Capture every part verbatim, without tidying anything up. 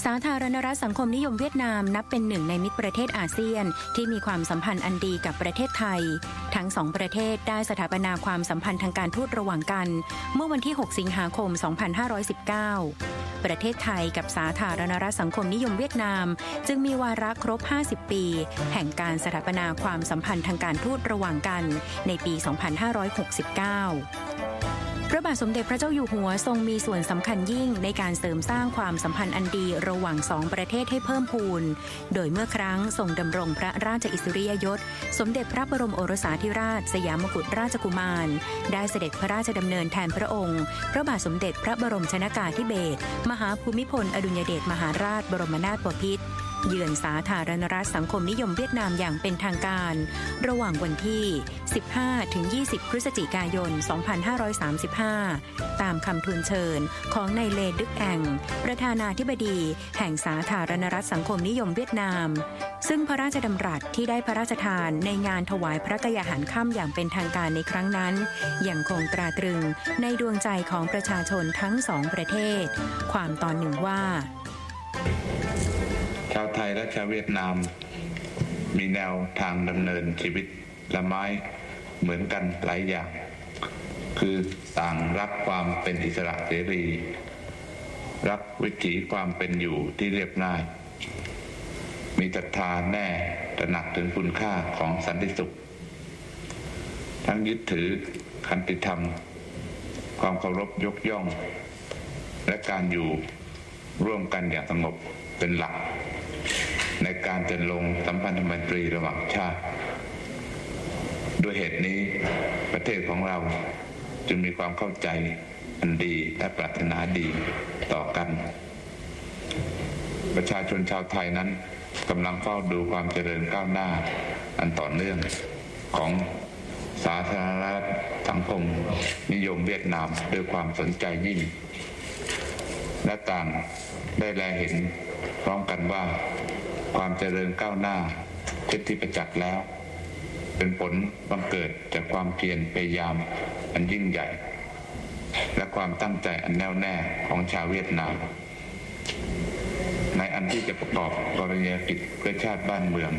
สาธารณรัฐสังคมนิยมเวียดนามนับเป็นหนึ่งในมิตรประเทศอาเซียนที่มีความสัมพันธ์อันดีกับประเทศไทยทั้งสองประเทศได้สถาปนาความสัมพันธ์ทางการทูตระหว่างกันเมื่อวันที่หกสิงหาคมสองพันห้าร้อยสิบเก้าประเทศไทยกับสาธารณรัฐสังคมนิยมเวียดนามจึงมีวาระครบห้าสิบปีแห่งการสถาปนาความสัมพันธ์ทางการทูตระหว่างกันในปีสองพันห้าร้อยหกสิบเก้าพระบาทสมเด็จพระเจ้าอยู่หัวทรงมีส่วนสำคัญยิ่งในการเสริมสร้างความสัมพันธ์อันดีระหว่างสองประเทศให้เพิ่มพูนโดยเมื่อครั้งทรงดำรงพระราชอิสริยยศสมเด็จพระบรมโอรสาธิราชสยามกุฎราชกุมารได้เสด็จพระราชดำเนินแทนพระองค์พระบาทสมเด็จพระบรมชนกาธิเบศรมหาภูมิพลอดุลยเดชมหาราชบรมนาถบพิตรเยือนสาธารณรัฐสังคมนิยมเวียดนามอย่างเป็นทางการระหว่างวันที่ สิบห้าถึงยี่สิบ พฤศจิกายน สองพันห้าร้อยสามสิบห้า ตามคำทูลเชิญของนายเลดึกแองประธานาธิบดีแห่งสาธารณรัฐสังคมนิยมเวียดนามซึ่งพระราชดำรัสที่ได้พระราชทานในงานถวายพระกยาหารค่ำอย่างเป็นทางการในครั้งนั้นยังคงตราตรึงในดวงใจของประชาชนทั้งสองประเทศความตอนหนึ่งว่าชาวไทยและชาวเวียดนามมีแนวทางดำเนินชีวิตละไม้เหมือนกันหลายอย่างคือต่างรักความเป็นอิสระเสรีรักวิถีความเป็นอยู่ที่เรียบง่ายมีศรัทธาแน่ตระหนักถึงคุณค่าของสันติสุขทั้งยึดถือขันติธรรมความเคารพยกย่องและการอยู่ร่วมกันอย่างสงบเป็นหลักในการดำรงสัมพันธไมตรีระหว่างชาติด้วยเหตุนี้ประเทศของเราจึงมีความเข้าใจอันดีและปรารถนาดีต่อกันประชาชนชาวไทยนั้นกำลังเฝ้าดูความเจริญก้าวหน้าอันต่อเนื่องของสาธารณรัฐสังคมนิยมเวียดนามด้วยความสนใจยิ่งและต่างได้แลเห็นพร้อมกันว่าความเจริญก้าวหน้าที่ประจักษ์แล้วเป็นผลบังเกิดจากความเพียรพยายามอันยิ่งใหญ่และความตั้งใจอันแน่วแน่ของชาวเวียดนามในอันที่จะประกอบกรณียกิจเพื่อชาติบ้านเมือง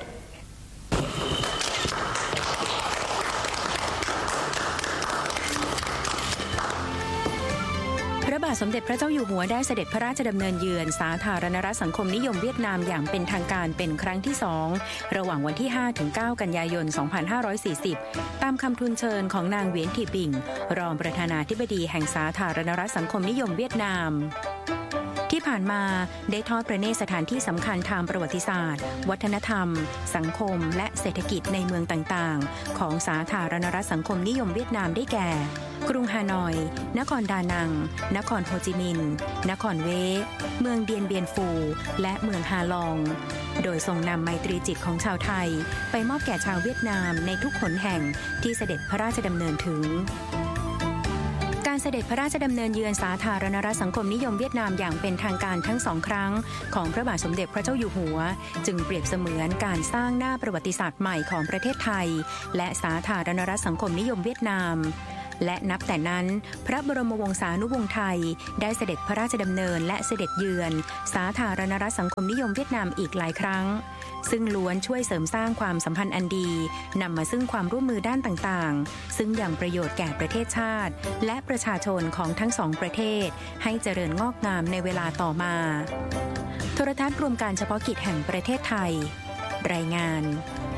พระบาทสมเด็จพระเจ้าอยู่หัวได้เสด็จพระราชดำเนินเยือนสาธารณรัฐสังคมนิยมเวียดนามอย่างเป็นทางการเป็นครั้งที่สองระหว่างวันที่ห้าถึงเก้ากันยายนสองพันห้าร้อยสี่สิบตามคำทูลเชิญของนางเหวียนถีปิ่งรองประธานาธิบดีแห่งสาธารณรัฐสังคมนิยมเวียดนามที่ผ่านมาได้ทอดพระเนตรสถานที่สำคัญทางประวัติศาสตร์วัฒนธรรมสังคมและเศรษฐกิจในเมืองต่างๆของสาธารณรัฐสังคมนิยมเวียดนามได้แก่กรุงฮานอยนครดานังนครโฮจิมินห์นครเวเมืองเดียนเบียนฟูและเมืองฮาลองโดยทรงนำไมตรีจิตของชาวไทยไปมอบแก่ชาวเวียดนามในทุกหนแห่งที่เสด็จพระราชดำเนินถึงการเสด็จพระราชดำเนินเยือนสาธารณรัฐสังคมนิยมเวียดนามอย่างเป็นทางการทั้งสองครั้งของพระบาทสมเด็จพระเจ้าอยู่หัวจึงเปรียบเสมือนการสร้างหน้าประวัติศาสตร์ใหม่ของประเทศไทยและสาธารณรัฐสังคมนิยมเวียดนามและนับแต่นั้นพระบรมวงศานุวงศ์ไทยได้เสด็จพระราชดำเนินและเสด็จเยือนสาธารณรัฐสังคมนิยมเวียดนามอีกหลายครั้งซึ่งล้วนช่วยเสริมสร้างความสัมพันธ์อันดีนำมาซึ่งความร่วมมือด้านต่างๆซึ่งยังประโยชน์แก่ประเทศชาติและประชาชนของทั้งสองประเทศให้เจริญงอกงามในเวลาต่อมาโทรทัศน์รวมการเฉพาะกิจแห่งประเทศไทยรายงาน